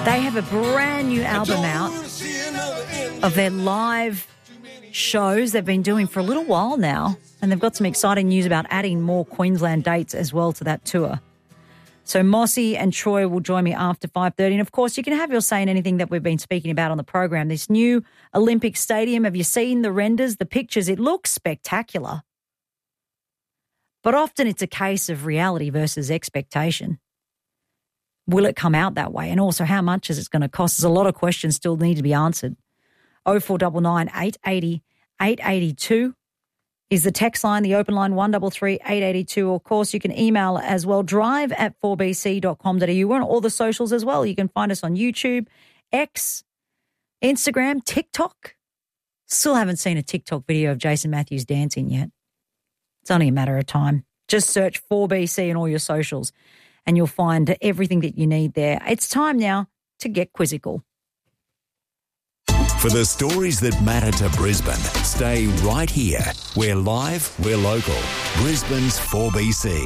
They have a brand new album out of their live shows they've been doing for a little while now, and they've got some exciting news about adding more Queensland dates as well to that tour. So Mossy and Troy will join me after 5:30. And, of course, you can have your say in anything that we've been speaking about on the program. This new Olympic Stadium, have you seen the renders, the pictures? It looks spectacular. But often it's a case of reality versus expectation. Will it come out that way? And also, how much is it going to cost? There's a lot of questions still need to be answered. 0499 880 882 is the text line, the open line 133 882. Of course, you can email as well, drive@4bc.com.au. We're on all the socials as well. You can find us on YouTube, X, Instagram, TikTok. Still haven't seen a TikTok video of Jason Matthews dancing yet. It's only a matter of time. Just search 4BC in all your socials and you'll find everything that you need there. It's time now to get quizzical. For the stories that matter to Brisbane, stay right here. We're live, we're local. Brisbane's 4BC.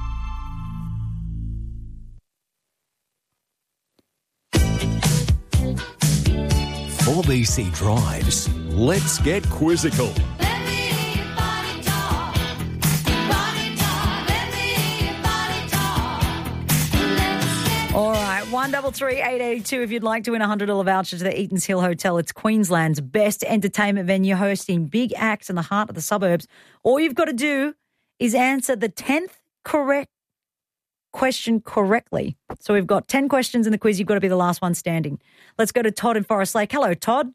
"4BC Drives. Let's get quizzical." All right, 133 882 if you'd like to win a $100 voucher to the Eaton's Hill Hotel. It's Queensland's best entertainment venue, hosting big acts in the heart of the suburbs. All you've got to do is answer the 10th correct question correctly. So we've got 10 questions in the quiz. You've got to be the last one standing. Let's go to Todd in Forest Lake. Hello, Todd.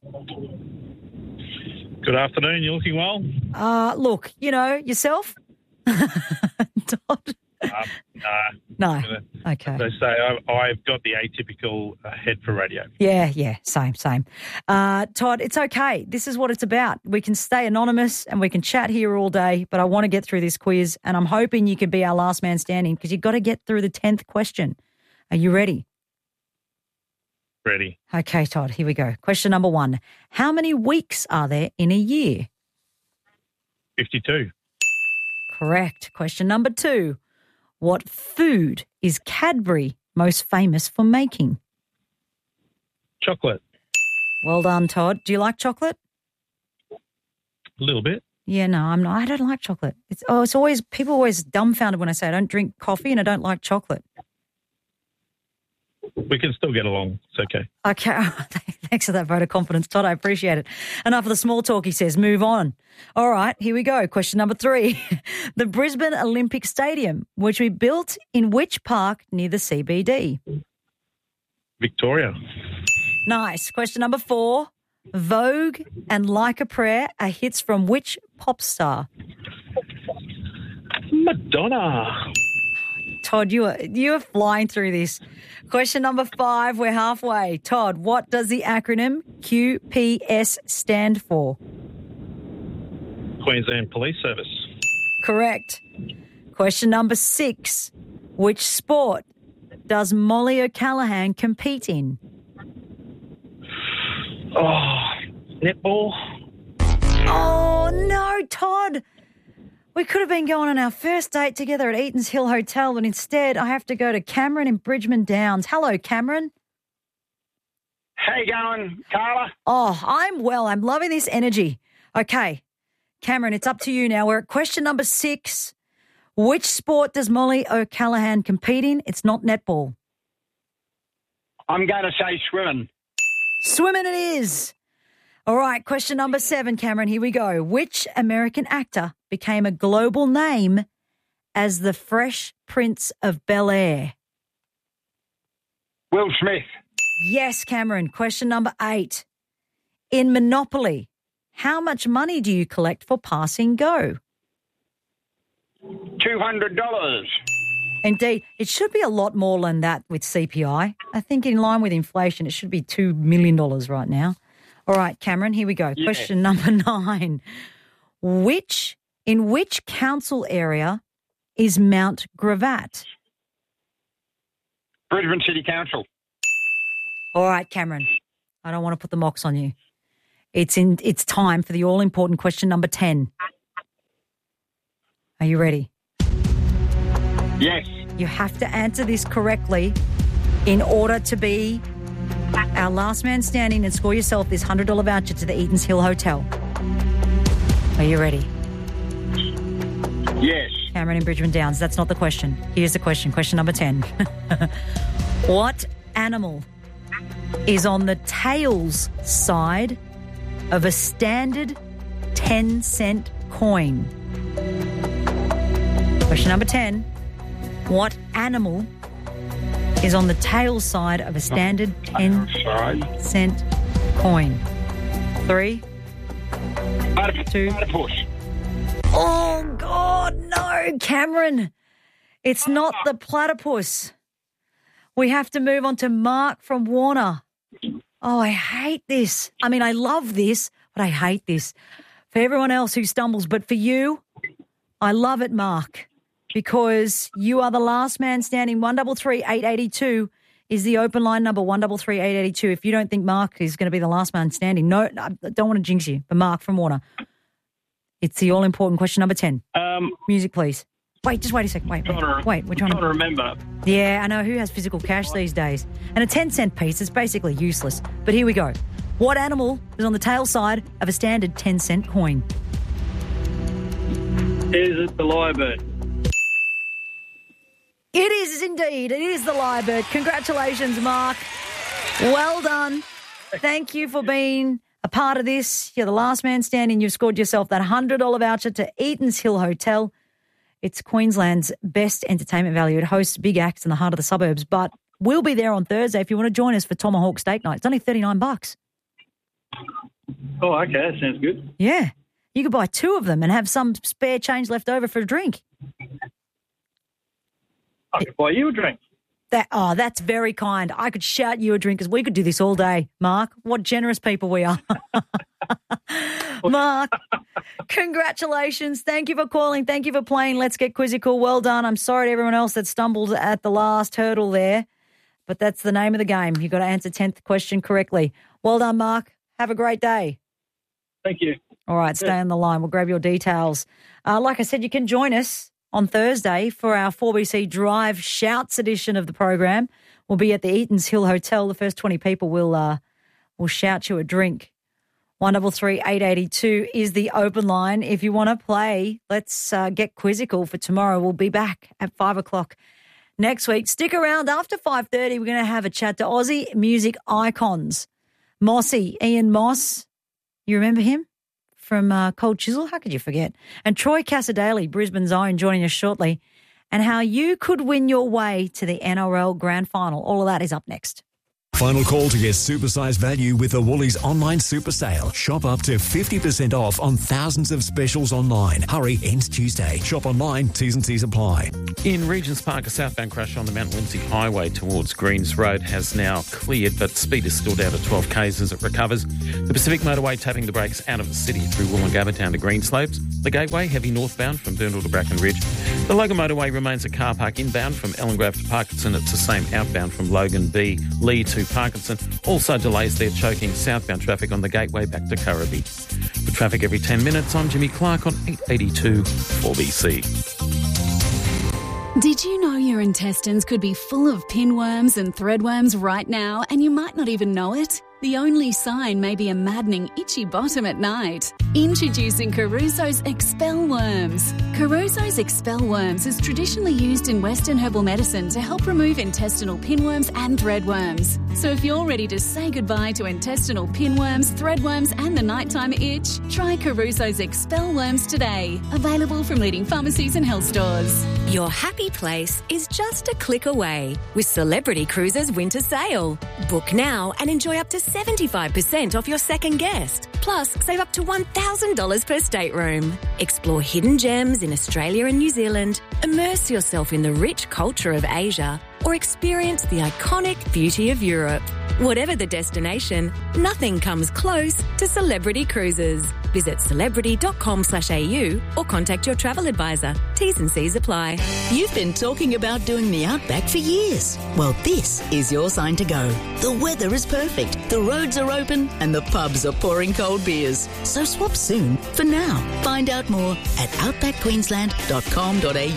Good afternoon. You looking well? Look, you know, yourself? Todd? No. Okay. They say I've got the atypical head for radio. Yeah, same. Todd, it's okay. This is what it's about. We can stay anonymous and we can chat here all day, but I want to get through this quiz, and I'm hoping you can be our last man standing because you've got to get through the 10th question. Are you ready? Ready. Okay, Todd, here we go. Question number 1. How many weeks are there in a year? 52. Correct. Question number 2. What food is Cadbury most famous for making? Chocolate. Well done, Todd. Do you like chocolate? A little bit. Yeah, no, I'm not. I don't like chocolate. It's always, people are always dumbfounded when I say I don't drink coffee and I don't like chocolate. We can still get along. It's okay. Okay. Thanks for that vote of confidence, Todd. I appreciate it. Enough of the small talk, he says. Move on. All right, here we go. Question number 3. The Brisbane Olympic Stadium, which we built in which park near the CBD? Victoria. Nice. Question number 4. Vogue and Like a Prayer are hits from which pop star? Madonna. Todd, you are flying through this. Question number 5, we're halfway. Todd, what does the acronym QPS stand for? Queensland Police Service. Correct. Question number 6, which sport does Molly O'Callaghan compete in? Netball. Oh, no, Todd. We could have been going on our first date together at Eaton's Hill Hotel, but instead I have to go to Cameron in Bridgeman Downs. Hello, Cameron. How you going, Carla? Oh, I'm well. I'm loving this energy. Okay, Cameron, it's up to you now. We're at question number 6. Which sport does Molly O'Callaghan compete in? It's not netball. I'm going to say swimming. Swimming it is. All right, question number 7, Cameron. Here we go. Which American actor became a global name as the Fresh Prince of Bel-Air? Will Smith. Yes, Cameron. Question number 8. In Monopoly, how much money do you collect for passing go? $200. Indeed. It should be a lot more than that with CPI. I think in line with inflation, it should be $2 million right now. All right, Cameron, here we go. Yeah. Question number 9. In which council area is Mount Gravatt? Brisbane City Council. All right, Cameron, I don't want to put the mocks on you. It's time for the all-important question number 10. Are you ready? Yes. You have to answer this correctly in order to be our last man standing and score yourself this $100 voucher to the Eatons Hill Hotel. Are you ready? Yes. Cameron in Bridgman Downs. That's not the question. Here's the question. Question number 10. What animal is on the tails side of a standard 10-cent coin? Question number 10. What animal is on the tail side of a standard 10-cent coin? 3, 2. Platypus. Oh, God, no, Cameron. It's not the platypus. We have to move on to Mark from Warner. Oh, I hate this. I mean, I love this, but I hate this. For everyone else who stumbles, but for you, I love it, Mark, because you are the last man standing. 133-882 is the open line number, 133-882. If you don't think Mark is going to be the last man standing, no, I don't want to jinx you, but Mark from Warner. It's the all-important question number 10. Music, please. Wait, just wait a second. Wait, we're trying to remember. Yeah, I know. Who has physical cash these days? And a 10-cent piece is basically useless. But here we go. What animal is on the tail side of a standard 10-cent coin? Is it the lyrebird? It is indeed. It is the lyrebird. Congratulations, Mark. Well done. Thank you for being a part of this. You're the last man standing. You've scored yourself that $100 voucher to Eatons Hill Hotel. It's Queensland's best entertainment value. It hosts big acts in the heart of the suburbs, but we'll be there on Thursday if you want to join us for Tomahawk Steak Night. It's only $39. Oh, okay. That sounds good. Yeah. You could buy 2 of them and have some spare change left over for a drink. I could buy you a drink. That's very kind. I could shout you a drink because we could do this all day, Mark. What generous people we are. Mark, congratulations. Thank you for calling. Thank you for playing. Let's Get Quizzical. Well done. I'm sorry to everyone else that stumbled at the last hurdle there, but that's the name of the game. You've got to answer 10th question correctly. Well done, Mark. Have a great day. Thank you. All right, stay on the line. We'll grab your details. Like I said, you can join us on Thursday for our 4BC Drive Shouts edition of the program. We'll be at the Eatons Hill Hotel. The first 20 people will shout you a drink. 133-882 is the open line. If you want to play, let's get quizzical for tomorrow. We'll be back at 5 o'clock next week. Stick around after 5:30. We're going to have a chat to Aussie music icons. Mossy, Ian Moss. You remember him from Cold Chisel? How could you forget? And Troy Casadale, Brisbane's own, joining us shortly. And how you could win your way to the NRL Grand Final. All of that is up next. Final call to get supersized value with the Woolies online super sale. Shop up to 50% off on thousands of specials online. Hurry, ends Tuesday. Shop online, T's and C's apply. In Regents Park, a southbound crash on the Mount Lindsay Highway towards Greens Road has now cleared, but speed is still down to 12 k's as it recovers. The Pacific Motorway tapping the brakes out of the city through Wollongabba Town to Greenslopes. The Gateway heavy northbound from Burnell to Bracken Ridge. The Logan Motorway remains a car park inbound from Ellengrove to Parkinson. It's the same outbound from Logan B, Lee to Parkinson. Also delays there choking southbound traffic on the Gateway back to Currabee. For traffic every 10 minutes, I'm Jimmy Clark on 882 4BC. Did you know your intestines could be full of pinworms and threadworms right now and you might not even know it? The only sign may be a maddening itchy bottom at night. Introducing Caruso's Expel Worms. Caruso's Expel Worms is traditionally used in Western herbal medicine to help remove intestinal pinworms and threadworms. So if you're ready to say goodbye to intestinal pinworms, threadworms and the nighttime itch, try Caruso's Expel Worms today. Available from leading pharmacies and health stores. Your happy place is just a click away with Celebrity Cruises Winter Sale. Book now and enjoy up to 75% off your second guest. Plus, save up to $1,000 per stateroom. Explore hidden gems in Australia and New Zealand, immerse yourself in the rich culture of Asia, or experience the iconic beauty of Europe. Whatever the destination, nothing comes close to Celebrity Cruises. Visit celebrity.com/au or contact your travel advisor. T's and C's apply. You've been talking about doing the Outback for years. Well, this is your sign to go. The weather is perfect, the roads are open, and the pubs are pouring cold beers. So swap soon for now. Find out more at outbackqueensland.com.au.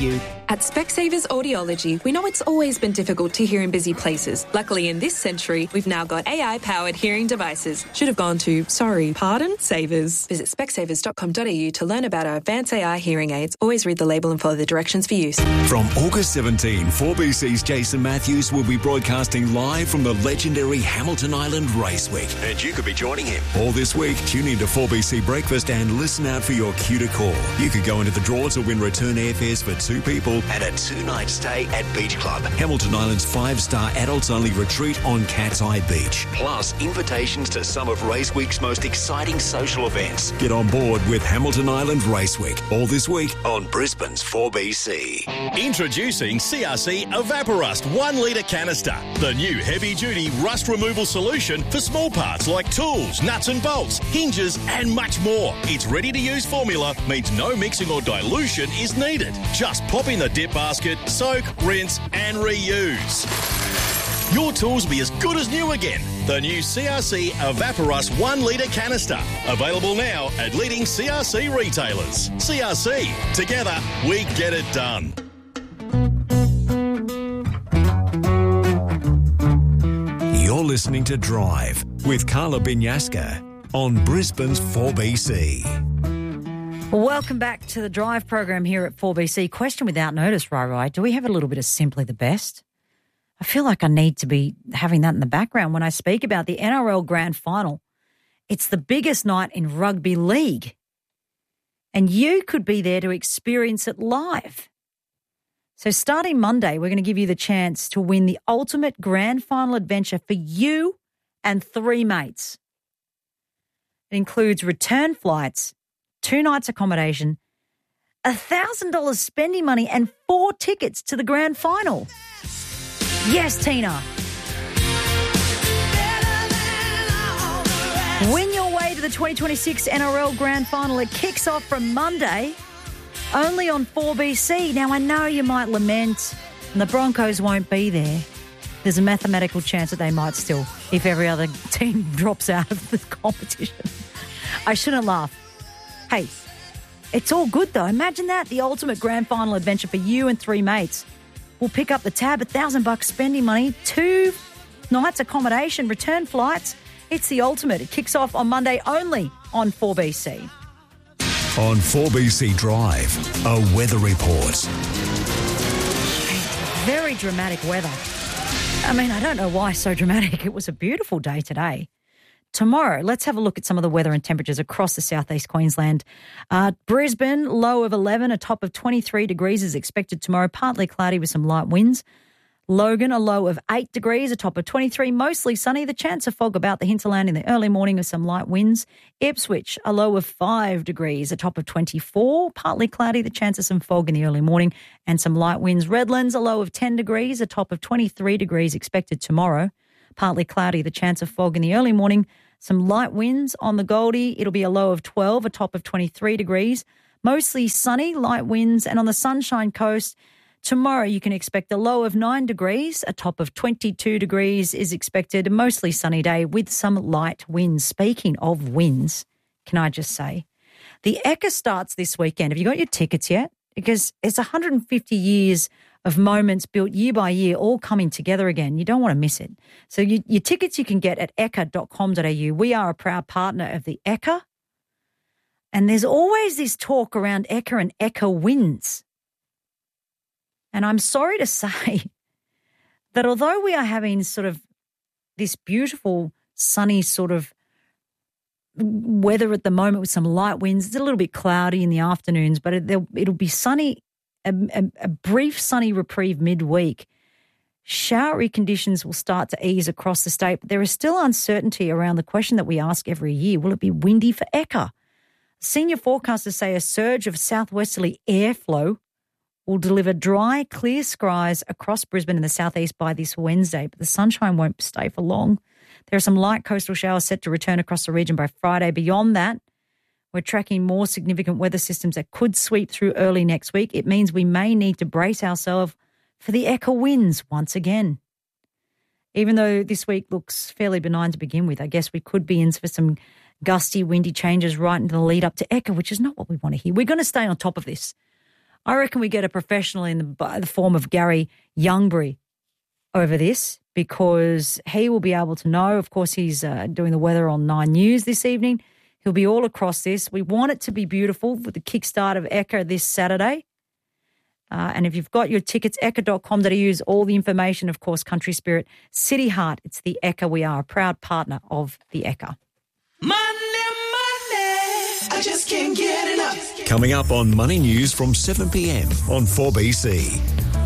At Specsavers Audiology, we know it's always been difficult to hear in busy places. Luckily, in this century, we've now got AI-powered hearing devices. Should have gone to, Savers. Visit specsavers.com.au to learn about our advanced AI hearing aids. Always read the label and follow the directions for use. From August 17, 4BC's Jason Matthews will be broadcasting live from the legendary Hamilton Island Race Week. And you could be joining him. All this week, tune into 4BC Breakfast and listen out for your cue to call. You could go into the draw to win return airfares for 2 people and a 2-night stay at Beach Club, Hamilton Island's 5-star adults-only retreat on Cat's Eye Beach. Plus, invitations to some of Race Week's most exciting social events. Get on board with Hamilton Island Race Week. All this week on Brisbane's 4BC. Introducing CRC Evaporust 1 litre canister, the new heavy-duty rust removal solution for small parts like tools, nuts and bolts, hinges and much more. Its ready-to-use formula means no mixing or dilution is needed. Just pop in the dip basket, soak, rinse and reuse. Your tools will be as good as new again. The new CRC Evaporust 1 litre canister. Available now at leading CRC retailers. CRC. Together, we get it done. You're listening to Drive with Carla Binyaska on Brisbane's 4BC. Welcome back to the Drive program here at 4BC. Question without notice, Rai. Do we have a little bit of Simply the Best? I feel like I need to be having that in the background when I speak about the NRL Grand Final. It's the biggest night in rugby league, and you could be there to experience it live. So starting Monday, we're going to give you the chance to win the ultimate grand final adventure for you and 3 mates. It includes return flights, 2 nights accommodation, $1,000 spending money and 4 tickets to the grand final. Yes, Tina. Win your way to the 2026 NRL Grand Final. It kicks off from Monday, only on 4BC. Now, I know you might lament and the Broncos won't be there. There's a mathematical chance that they might still, if every other team drops out of the competition. I shouldn't laugh. Hey, it's all good though. Imagine that, the ultimate grand final adventure for you and 3 mates. We'll pick up the tab, $1,000 spending money, 2 nights accommodation, return flights. It's the ultimate. It kicks off on Monday only on 4BC. On 4BC Drive, a weather report. Very dramatic weather. I mean, I don't know why so dramatic. It was a beautiful day today. Tomorrow, let's have a look at some of the weather and temperatures across the southeast Queensland. Brisbane, low of 11, a top of 23 degrees is expected tomorrow, partly cloudy with some light winds. Logan, a low of 8 degrees, a top of 23, mostly sunny. The chance of fog about the hinterland in the early morning with some light winds. Ipswich, a low of 5 degrees, a top of 24, partly cloudy. The chance of some fog in the early morning and some light winds. Redlands, a low of 10 degrees, a top of 23 degrees expected tomorrow. Partly cloudy, the chance of fog in the early morning. Some light winds on the Goldie. It'll be a low of 12, a top of 23 degrees. Mostly sunny, light winds. And on the Sunshine Coast, tomorrow you can expect a low of 9 degrees, a top of 22 degrees is expected. A mostly sunny day with some light winds. Speaking of winds, can I just say, the Ekka starts this weekend. Have you got your tickets yet? Because it's 150 years of moments built year by year all coming together again. You don't want to miss it. So your tickets you can get at ekka.com.au. We are a proud partner of the Ekka. And there's always this talk around Ekka and Ekka wins. And I'm sorry to say that although we are having sort of this beautiful sunny sort of weather at the moment with some light winds, it's a little bit cloudy in the afternoons, but it'll be sunny, a brief sunny reprieve midweek. Showery conditions will start to ease across the state, but there is still uncertainty around the question that we ask every year. Will it be windy for Ekka? Senior forecasters say a surge of southwesterly airflow will deliver dry, clear skies across Brisbane and the southeast by this Wednesday, but the sunshine won't stay for long. There are some light coastal showers set to return across the region by Friday. Beyond that, we're tracking more significant weather systems that could sweep through early next week. It means we may need to brace ourselves for the Ekka winds once again. Even though this week looks fairly benign to begin with, I guess we could be in for some gusty, windy changes right into the lead up to Ekka, which is not what we want to hear. We're going to stay on top of this. I reckon we get a professional in the form of Gary Youngbury over this, because he will be able to know. Of course, he's doing the weather on 9 News this evening. He'll be all across this. We want it to be beautiful with the kickstart of Ekka this Saturday. And if you've got your tickets, ekka.com.au is all the information. Of course, Country Spirit, City Heart, it's the Ekka. We are a proud partner of the Ekka. Money, I just can't get enough. Coming up on Money News from 7 p.m. on 4BC.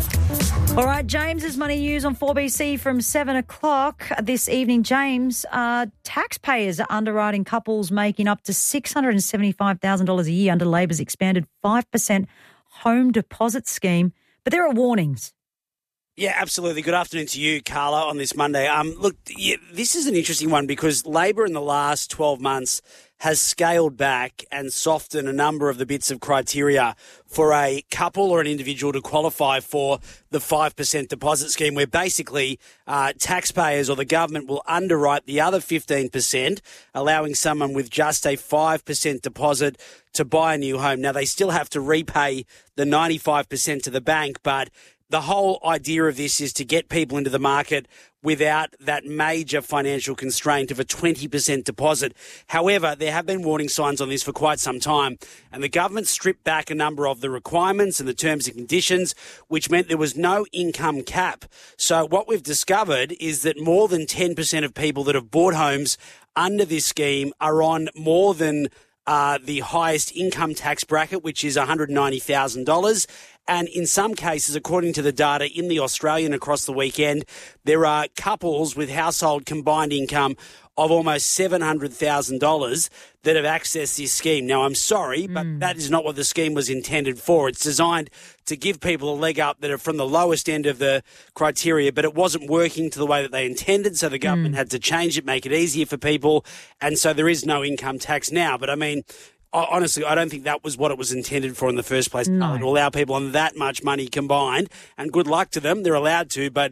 All right, James's Money News on 4BC from 7 o'clock this evening. James, taxpayers are underwriting couples making up to $675,000 a year under Labor's expanded 5% home deposit scheme. But there are warnings. Yeah, absolutely. Good afternoon to you, Carla, on this Monday. Look, this is an interesting one because Labor in the last 12 months has scaled back and softened a number of the bits of criteria for a couple or an individual to qualify for the 5% deposit scheme, where basically taxpayers or the government will underwrite the other 15%, allowing someone with just a 5% deposit to buy a new home. Now, they still have to repay the 95% to the bank, but the whole idea of this is to get people into the market without that major financial constraint of a 20% deposit. However, there have been warning signs on this for quite some time, and the government stripped back a number of the requirements and the terms and conditions, which meant there was no income cap. So what we've discovered is that more than 10% of people that have bought homes under this scheme are on more than the highest income tax bracket, which is $190,000. And in some cases, according to the data in The Australian across the weekend, there are couples with household combined income of almost $700,000 that have accessed this scheme. Now, I'm sorry, but that is not what the scheme was intended for. It's designed to give people a leg up that are from the lowest end of the criteria, but it wasn't working to the way that they intended, so the government had to change it, make it easier for people, and so there is no income tax now. But, I mean, honestly, I don't think that was what it was intended for in the first place, to allow people on that much money combined. And good luck to them. They're allowed to, but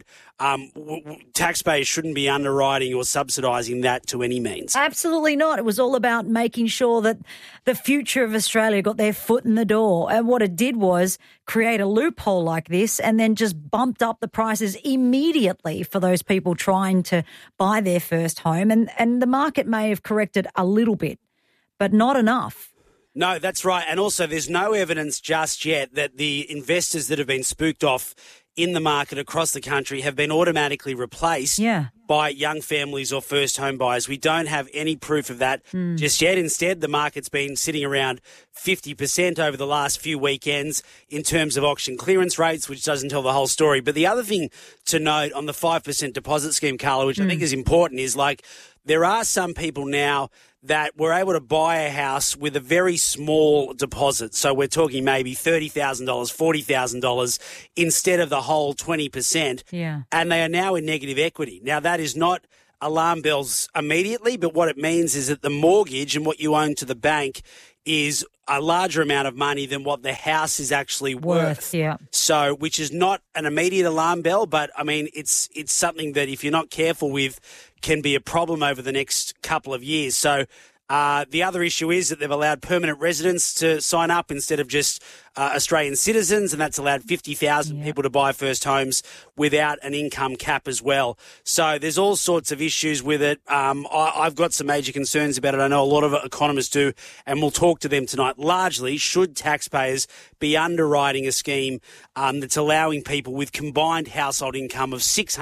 taxpayers shouldn't be underwriting or subsidising that to any means. Absolutely not. It was all about making sure that the future of Australia got their foot in the door. And what it did was create a loophole like this and then just bumped up the prices immediately for those people trying to buy their first home. And the market may have corrected a little bit, but not enough. No, that's right. And also there's no evidence just yet that the investors that have been spooked off in the market across the country have been automatically replaced by young families or first home buyers. We don't have any proof of that just yet. Instead, the market's been sitting around 50% over the last few weekends in terms of auction clearance rates, which doesn't tell the whole story. But the other thing to note on the 5% deposit scheme, Carla, which I think is important, is like there are some people now that were able to buy a house with a very small deposit. So we're talking maybe $30,000, $40,000 instead of the whole 20%. Yeah. And they are now in negative equity. Now, that is not alarm bells immediately, but what it means is that the mortgage and what you own to the bank is a larger amount of money than what the house is actually worth. Yeah. So, which is not an immediate alarm bell, but I mean, it's something that if you're not careful with, can be a problem over the next couple of years. So, the other issue is that they've allowed permanent residents to sign up instead of just Australian citizens, and that's allowed 50,000 people to buy first homes without an income cap as well. So there's all sorts of issues with it. I've got some major concerns about it. I know a lot of economists do, and we'll talk to them tonight. Largely, should taxpayers be underwriting a scheme that's allowing people with combined household income of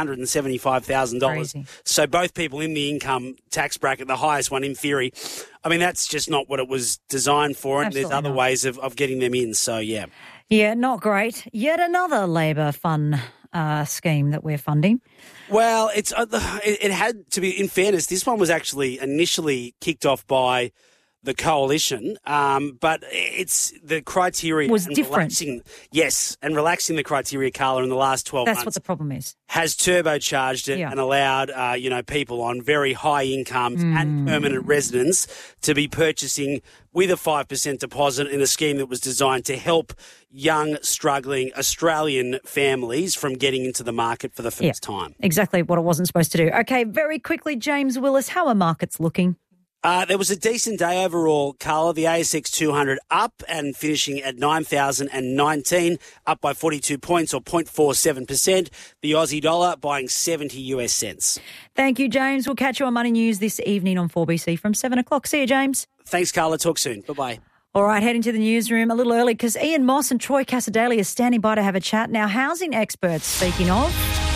$675,000? So both people in the income tax bracket, the highest one in theory, I mean, that's just not what it was designed for, and Absolutely there's other ways of getting them in. So, yeah. Yeah, not great. Yet another Labor fun scheme that we're funding. Well, it had to be, in fairness, this one was actually initially kicked off by the coalition, but it's the criteria was different. Relaxing the criteria, Carla, in the last 12 months. That's what the problem is. Has turbocharged it and allowed, people on very high incomes and permanent residents to be purchasing with a 5% deposit in a scheme that was designed to help young, struggling Australian families from getting into the market for the first time. Exactly what it wasn't supposed to do. Okay, very quickly, James Willis, how are markets looking? There was a decent day overall, Carla. The ASX 200 up and finishing at 9,019, up by 42 points or 0.47%. The Aussie dollar buying 70 US cents. Thank you, James. We'll catch you on Money News this evening on 4BC from 7 o'clock. See you, James. Thanks, Carla. Talk soon. Bye-bye. All right, heading to the newsroom a little early because Ian Moss and Troy Cassadaly are standing by to have a chat. Now, housing experts, speaking of,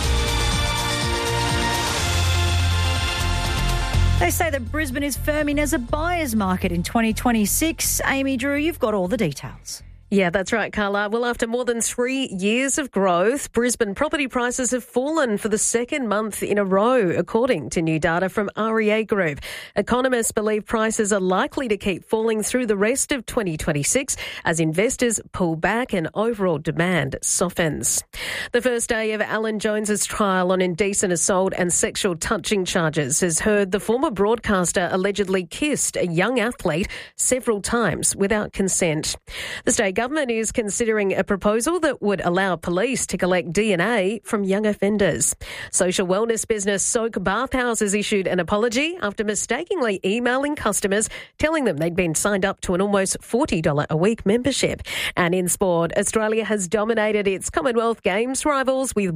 they say that Brisbane is firming as a buyer's market in 2026. Amy Drew, you've got all the details. Yeah, that's right, Carla. Well, after more than 3 years of growth, Brisbane property prices have fallen for the second month in a row, according to new data from REA Group. Economists believe prices are likely to keep falling through the rest of 2026 as investors pull back and overall demand softens. The first day of Alan Jones's trial on indecent assault and sexual touching charges has heard the former broadcaster allegedly kissed a young athlete several times without consent. The state government is considering a proposal that would allow police to collect DNA from young offenders. Social wellness business Soak Bathhouse has issued an apology after mistakenly emailing customers telling them they'd been signed up to an almost $40 a week membership. And in sport, Australia has dominated its Commonwealth Games rivals with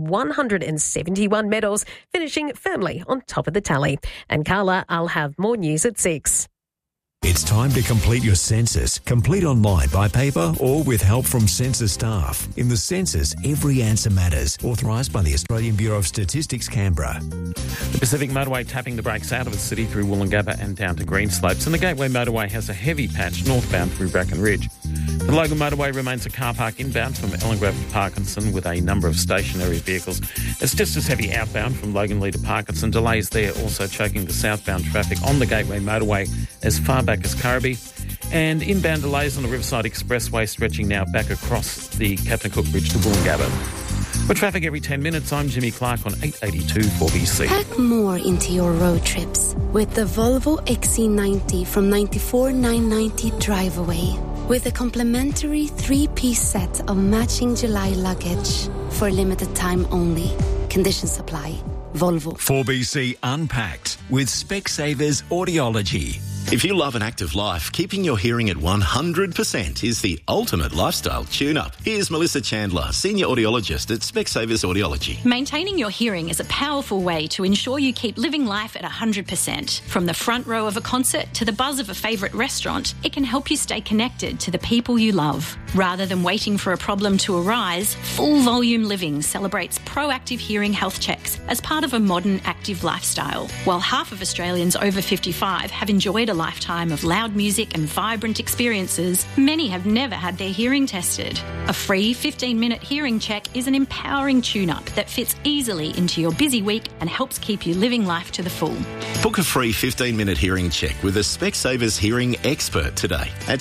171 medals, finishing firmly on top of the tally. And Carla, I'll have more news at 6. It's time to complete your census. Complete online, by paper, or with help from census staff. In the census, every answer matters. Authorised by the Australian Bureau of Statistics, Canberra. The Pacific Motorway tapping the brakes out of the city through Woolloongabba and down to Greenslopes, and the Gateway Motorway has a heavy patch northbound through Bracken Ridge. The Logan Motorway remains a car park inbound from Ellengrove to Parkinson with a number of stationary vehicles. It's just as heavy outbound from Loganlea to Parkinson. Delays there also choking the southbound traffic on the Gateway Motorway as far back as Currabee, and inbound delays on the Riverside Expressway stretching now back across the Captain Cook Bridge to Woolloongabba. For traffic every 10 minutes, I'm Jimmy Clark on 882 4BC. Pack more into your road trips with the Volvo XC90 from $94,990 drive away with a complimentary 3-piece set of matching July luggage for a limited time only. Conditions apply. Volvo. 4BC Unpacked with Specsavers Audiology. If you love an active life, keeping your hearing at 100% is the ultimate lifestyle tune-up. Here's Melissa Chandler, Senior Audiologist at Specsavers Audiology. Maintaining your hearing is a powerful way to ensure you keep living life at 100%. From the front row of a concert to the buzz of a favourite restaurant, it can help you stay connected to the people you love. Rather than waiting for a problem to arise, Full Volume Living celebrates proactive hearing health checks as part of a modern active lifestyle. While half of Australians over 55 have enjoyed a lifetime of loud music and vibrant experiences, many have never had their hearing tested. A free 15-minute hearing check is an empowering tune-up that fits easily into your busy week and helps keep you living life to the full. Book a free 15-minute hearing check with a Specsavers hearing expert today at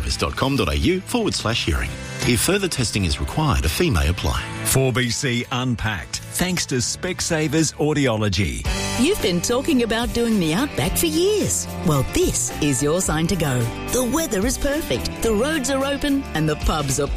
specsavers.com.au/hearing. If further testing is required, a fee may apply. 4BC Unpacked, thanks to Specsavers Audiology. You've been talking about doing the Outback for years. Well, this is your sign to go. The weather is perfect, the roads are open, and the pubs are